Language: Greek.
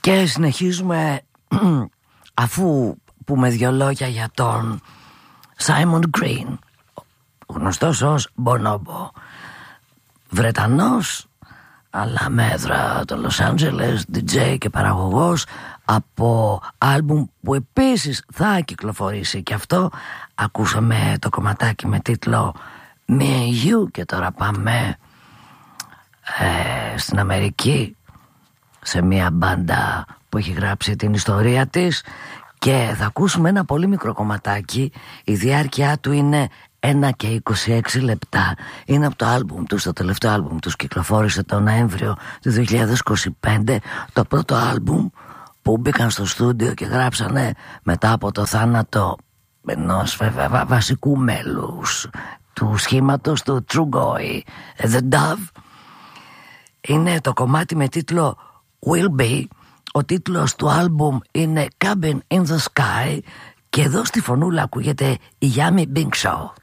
Και συνεχίζουμε αφού πούμε δυο λόγια για τον Simon Green, γνωστός ως Bonobo, Βρετανός αλλά με έδρα το Los Angeles, DJ και παραγωγός, από άλμπουμ που επίσης θα κυκλοφορήσει και αυτό. Ακούσαμε το κομματάκι με τίτλο Me and You και τώρα πάμε στην Αμερική, σε μια μπάντα που έχει γράψει την ιστορία της και θα ακούσουμε ένα πολύ μικρό κομματάκι. Η διάρκεια του είναι 1 και 26 λεπτά. Είναι από το άλμπουμ τους, το τελευταίο άλμπουμ τους, κυκλοφόρησε το Νοέμβριο του 2025. Το πρώτο άλμπουμ που μπήκαν στο στούντιο και γράψανε μετά από το θάνατο ενός βασικού μέλους του σχήματος του Trugoy, The Dove. Είναι το κομμάτι με τίτλο Will Be. Ο τίτλος του άλμπουμ είναι Cabin in the Sky και εδώ στη φωνούλα ακούγεται η Yummy Bing Show.